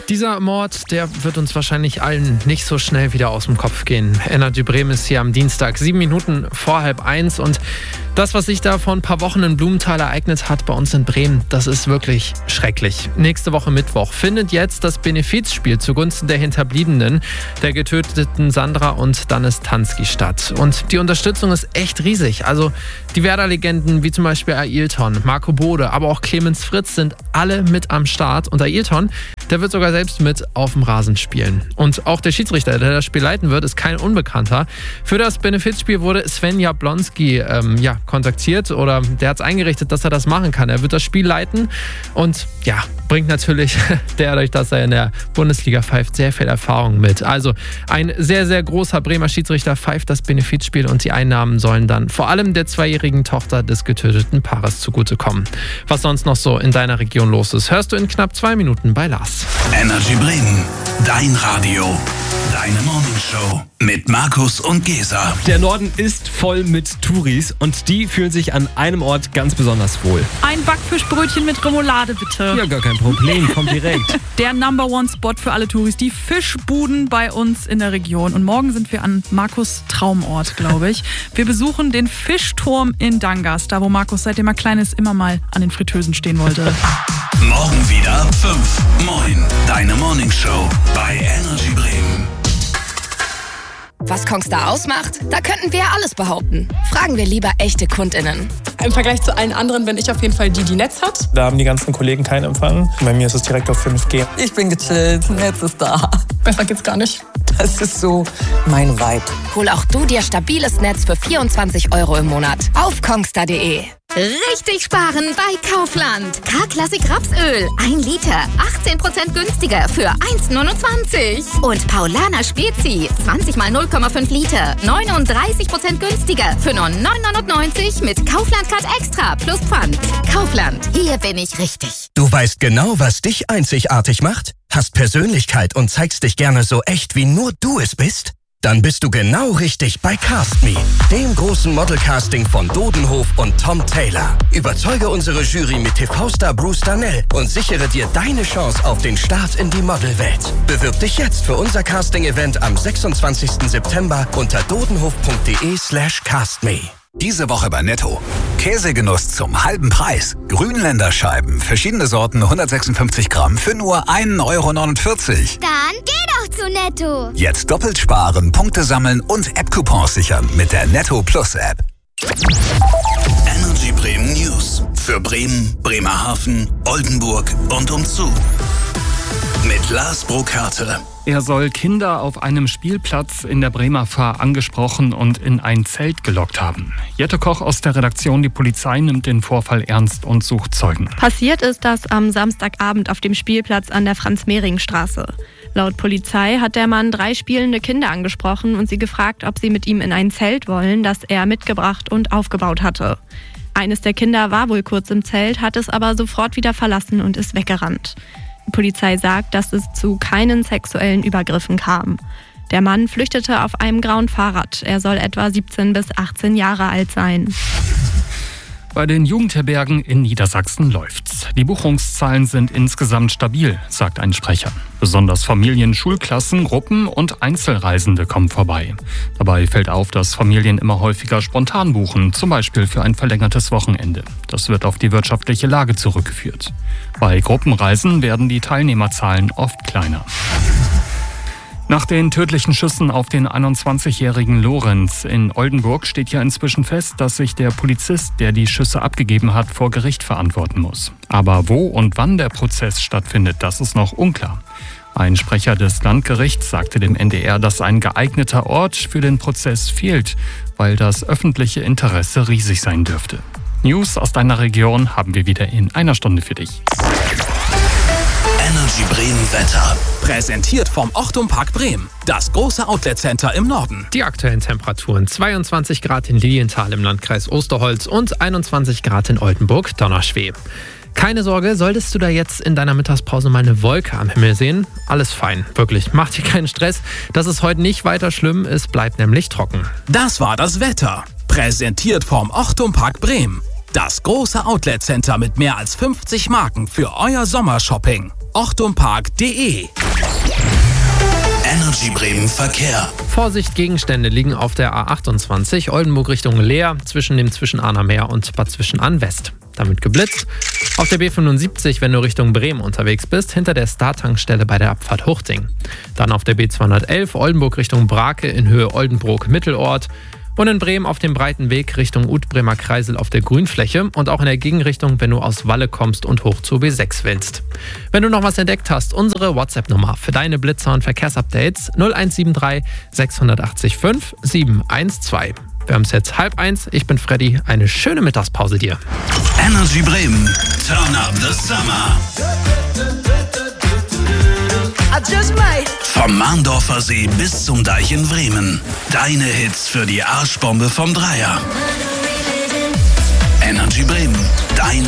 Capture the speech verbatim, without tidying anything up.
Dieser Mord, der wird uns wahrscheinlich allen nicht so schnell wieder aus dem Kopf gehen. Energy Bremen ist hier am Dienstag, sieben Minuten vor halb eins. Und das, was sich da vor ein paar Wochen in Blumenthal ereignet hat bei uns in Bremen, das ist wirklich schrecklich. Nächste Woche Mittwoch findet jetzt das Benefizspiel zugunsten der Hinterbliebenen, der getöteten Sandra und Danis Tansky statt. Und die Unterstützung ist echt riesig. Also die Werder-Legenden wie zum Beispiel Ailton, Marco Bode, aber auch Clemens Fritz sind alle mit am Start. Und Ailton, der wird sogar selbst mit auf dem Rasen spielen. Und auch der Schiedsrichter, der das Spiel leiten wird, ist kein Unbekannter. Für das Benefizspiel wurde Sven Jablonski ähm, ja, kontaktiert oder der hat es eingerichtet, dass er das machen kann. Er wird das Spiel leiten und ja, bringt natürlich dadurch, dass er in der Bundesliga pfeift, sehr viel Erfahrung mit. Also ein sehr, sehr großer Bremer Schiedsrichter pfeift das Benefizspiel und die Einnahmen sollen dann vor allem der zweijährigen Tochter des getöteten Paares zugutekommen. Was sonst noch so in deiner Region los ist, hörst du in knapp zwei Minuten bei Lars. Energy Bremen, dein Radio, deine Morningshow mit Markus und Gesa. Der Norden ist voll mit Touris und die fühlen sich an einem Ort ganz besonders wohl. Ein Backfischbrötchen mit Remoulade, bitte. Ja, gar kein Problem, kommt direkt. Der Number One Spot für alle Touris, die Fischbuden bei uns in der Region. Und morgen sind wir an Markus' Traumort, glaube ich. Wir besuchen den Fischturm in Dangas, da wo Markus seitdem er klein ist immer mal an den Fritteusen stehen wollte. Morgen wieder ab fünf. Moin, deine Morningshow bei Energy Bremen. Was Kongstar ausmacht? Da könnten wir alles behaupten. Fragen wir lieber echte KundInnen. Im Vergleich zu allen anderen bin ich auf jeden Fall die, die Netz hat. Da haben die ganzen Kollegen keinen Empfang. Bei mir ist es direkt auf fünf G. Ich bin gechillt, Netz ist da. Besser geht's gar nicht. Das ist so mein Vibe. Hol auch du dir stabiles Netz für vierundzwanzig Euro im Monat auf kongstar punkt de. Richtig sparen bei Kaufland. K-Klassik Rapsöl. ein Liter. achtzehn Prozent günstiger für eins neunundzwanzig. Und Paulaner Spezi. zwanzig mal null Komma fünf Liter. neununddreißig Prozent günstiger für nur neun neunundneunzig mit Kaufland Card Extra plus Pfand. Kaufland. Hier bin ich richtig. Du weißt genau, was dich einzigartig macht? Hast Persönlichkeit und zeigst dich gerne so echt, wie nur du es bist? Dann bist du genau richtig bei Cast Me, dem großen Modelcasting von Dodenhof und Tom Taylor. Überzeuge unsere Jury mit T V-Star Bruce Darnell und sichere dir deine Chance auf den Start in die Modelwelt. Bewirb dich jetzt für unser Casting-Event am sechsundzwanzigsten September unter dodenhof.de slash castme. Diese Woche bei Netto. Käsegenuss zum halben Preis. Grünländerscheiben, verschiedene Sorten, hundertsechsundfünfzig Gramm für nur ein Euro neunundvierzig. Dann geh doch zu Netto. Jetzt doppelt sparen, Punkte sammeln und App-Coupons sichern mit der Netto Plus App. Energy Bremen News. Für Bremen, Bremerhaven, Oldenburg und umzu. Mit Lars Burkhardt. Er soll Kinder auf einem Spielplatz in der Bremer Fahr angesprochen und in ein Zelt gelockt haben. Jette Koch aus der Redaktion Die Polizei nimmt den Vorfall ernst und sucht Zeugen. Passiert ist das am Samstagabend auf dem Spielplatz an der Franz-Mehring-Straße. Laut Polizei hat der Mann drei spielende Kinder angesprochen und sie gefragt, ob sie mit ihm in ein Zelt wollen, das er mitgebracht und aufgebaut hatte. Eines der Kinder war wohl kurz im Zelt, hat es aber sofort wieder verlassen und ist weggerannt. Die Polizei sagt, dass es zu keinen sexuellen Übergriffen kam. Der Mann flüchtete auf einem grauen Fahrrad. Er soll etwa siebzehn bis achtzehn Jahre alt sein. Bei den Jugendherbergen in Niedersachsen läuft's. Die Buchungszahlen sind insgesamt stabil, sagt ein Sprecher. Besonders Familien, Schulklassen, Gruppen und Einzelreisende kommen vorbei. Dabei fällt auf, dass Familien immer häufiger spontan buchen, zum Beispiel für ein verlängertes Wochenende. Das wird auf die wirtschaftliche Lage zurückgeführt. Bei Gruppenreisen werden die Teilnehmerzahlen oft kleiner. Nach den tödlichen Schüssen auf den einundzwanzigjährigen Lorenz in Oldenburg steht ja inzwischen fest, dass sich der Polizist, der die Schüsse abgegeben hat, vor Gericht verantworten muss. Aber wo und wann der Prozess stattfindet, das ist noch unklar. Ein Sprecher des Landgerichts sagte dem N D R, dass ein geeigneter Ort für den Prozess fehlt, weil das öffentliche Interesse riesig sein dürfte. News aus deiner Region haben wir wieder in einer Stunde für dich. Energy Bremen Wetter. Präsentiert vom Ochtum Park Bremen. Das große Outlet-Center im Norden. Die aktuellen Temperaturen: zweiundzwanzig Grad in Lilienthal im Landkreis Osterholz und einundzwanzig Grad in Oldenburg-Donnerschweh. Keine Sorge, solltest du da jetzt in deiner Mittagspause mal eine Wolke am Himmel sehen? Alles fein, wirklich. Mach dir keinen Stress. Das ist heute nicht weiter schlimm, es bleibt nämlich trocken. Das war das Wetter. Präsentiert vom Ochtum Park Bremen. Das große Outlet-Center mit mehr als fünfzig Marken für euer Sommershopping. ochtumpark punkt de. Energy Bremen Verkehr. Vorsicht, Gegenstände liegen auf der A achtundzwanzig, Oldenburg Richtung Leer, zwischen dem Zwischenahner Meer und Bad Zwischenahn West. Damit geblitzt. Auf der B fünfundsiebzig, wenn du Richtung Bremen unterwegs bist, hinter der Star-Tankstelle bei der Abfahrt Huchting. Dann auf der B zweihundertelf, Oldenburg Richtung Brake in Höhe Oldenburg-Mittelort. Und in Bremen auf dem breiten Weg Richtung Ut-Bremer Kreisel auf der Grünfläche und auch in der Gegenrichtung, wenn du aus Walle kommst und hoch zur B sechs willst. Wenn du noch was entdeckt hast, unsere WhatsApp-Nummer für deine Blitzer- und Verkehrsupdates null eins sieben drei sechs acht fünf sieben eins zwei. Wir haben es jetzt halb eins, ich bin Freddy, eine schöne Mittagspause dir. Energy Bremen, turn up the summer. Vom Mahndorfer See bis zum Deich in Bremen. Deine Hits für die Arschbombe vom Dreier. Energy Bremen.